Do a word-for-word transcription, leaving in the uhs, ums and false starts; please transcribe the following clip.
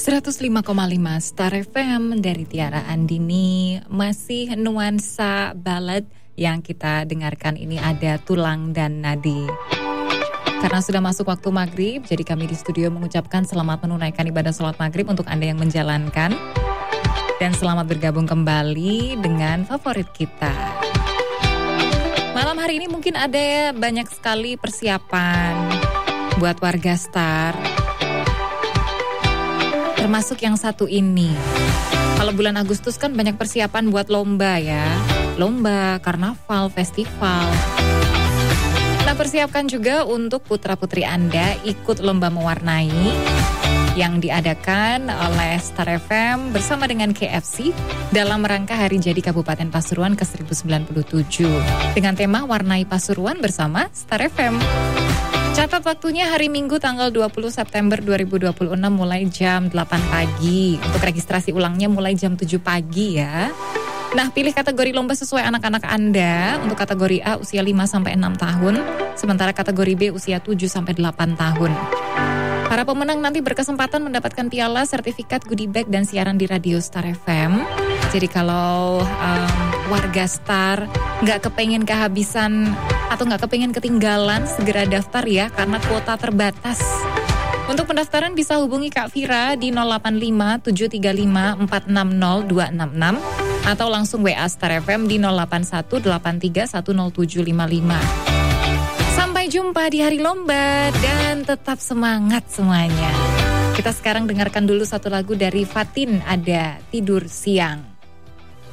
seratus lima koma lima Star F M dari Tiara Andini. Masih nuansa ballad yang kita dengarkan ini, ada Tulang dan Nadi. Karena sudah masuk waktu maghrib, jadi kami di studio mengucapkan selamat menunaikan ibadah sholat maghrib untuk Anda yang menjalankan. Dan selamat bergabung kembali dengan favorit kita. Malam hari ini mungkin ada banyak sekali persiapan buat warga Star. Termasuk yang satu ini. Kalau bulan Agustus kan banyak persiapan buat lomba ya. Lomba, karnaval, festival. Nah, persiapkan juga untuk putra-putri Anda ikut lomba mewarnai yang diadakan oleh Star F M bersama dengan K F C dalam rangka Hari Jadi Kabupaten Pasuruan ke seribu sembilan puluh tujuh. Dengan tema Warnai Pasuruan bersama Star F M. Catat waktunya hari Minggu tanggal dua puluh September dua ribu dua puluh enam mulai jam delapan pagi. Untuk registrasi ulangnya mulai jam tujuh pagi ya. Nah, pilih kategori lomba sesuai anak-anak Anda. Untuk kategori A usia lima sampai enam tahun, sementara kategori B usia tujuh sampai delapan tahun. Para pemenang nanti berkesempatan mendapatkan piala, sertifikat, goodie bag, dan siaran di radio Star F M. Jadi kalau um, warga Star nggak kepengen kehabisan atau nggak kepengen ketinggalan, segera daftar ya, karena kuota terbatas. Untuk pendaftaran bisa hubungi Kak Vira di nol delapan lima tujuh tiga lima empat enam nol dua enam enam atau langsung W A Star F M di nol delapan satu delapan tiga satu nol tujuh lima lima. Sampai jumpa di hari lomba dan tetap semangat semuanya. Kita sekarang dengarkan dulu satu lagu dari Fatin, ada Tidur Siang.